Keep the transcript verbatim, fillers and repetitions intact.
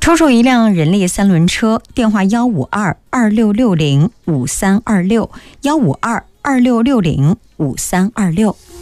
出售一辆人力三轮车，电话幺五二二六六零五三二六幺五二二六六零五三二六。